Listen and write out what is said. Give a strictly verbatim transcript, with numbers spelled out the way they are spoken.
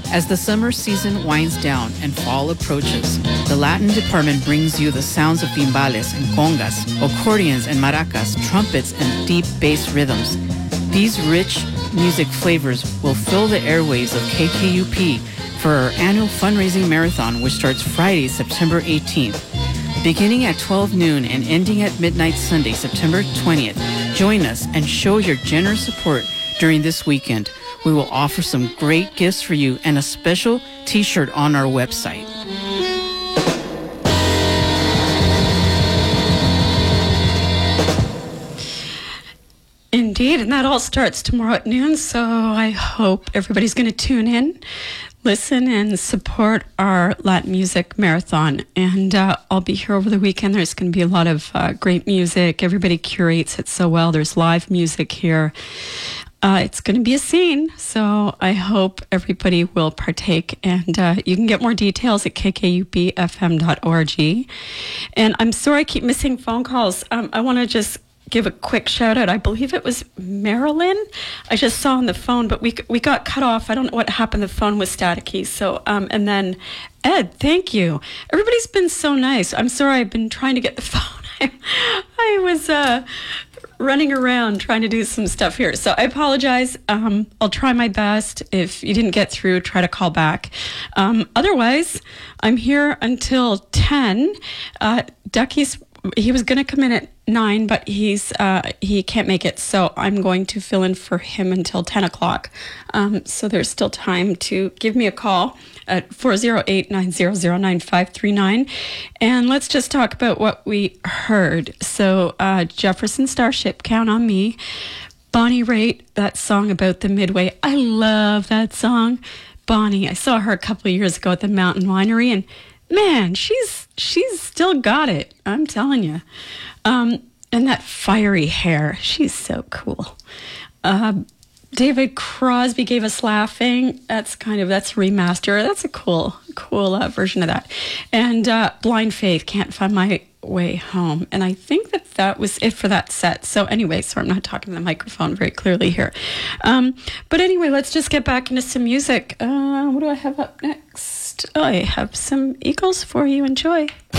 As the summer season winds down and fall approaches, the Latin department brings you the sounds of timbales and congas, accordions and maracas, trumpets and deep bass rhythms. These rich music flavors will fill the airwaves of K K U P for our annual fundraising marathon, which starts Friday, September eighteenth. Beginning at twelve noon and ending at midnight Sunday, September twentieth, join us and show your generous support during this weekend. We will offer some great gifts for you and a special t-shirt on our website. Indeed, and that all starts tomorrow at noon, so I hope everybody's going to tune in, listen, and support our Latin Music Marathon. And uh, I'll be here over the weekend. There's going to be a lot of uh, great music. Everybody curates it so well. There's live music here. Uh, it's going to be a scene, so I hope everybody will partake. And uh, you can get more details at k k u p f m dot org. And I'm sorry I keep missing phone calls. Um, I want to just give a quick shout out. I believe it was Marilyn. I just saw on the phone, but we we got cut off. I don't know what happened. The phone was staticky. So, um, and then Ed, thank you. Everybody's been so nice. I'm sorry I've been trying to get the phone. I, I was uh, running around trying to do some stuff here. So I apologize. Um, I'll try my best. If you didn't get through, try to call back. Um, otherwise, I'm here until ten. Uh, Ducky's, he was going to come in at nine, but he's uh, he can't make it, so I'm going to fill in for him until ten o'clock. Um, so there's still time to give me a call at four oh eight, nine hundred, nine five three nine. And let's just talk about what we heard. So uh, Jefferson Starship, Count on Me. Bonnie Raitt, that song about the Midway. I love that song. Bonnie, I saw her a couple of years ago at the Mountain Winery, and man, she's she's still got it. I'm telling you. Um, and that fiery hair, she's so cool. Uh, David Crosby gave us Laughing. That's kind of, that's remaster. That's a cool, cool uh, version of that. And uh, Blind Faith, Can't Find My Way Home. And I think that that was it for that set. So anyway, so I'm not talking to the microphone very clearly here. Um, but anyway, let's just get back into some music. Uh, what do I have up next? I have some Eagles for you. Enjoy.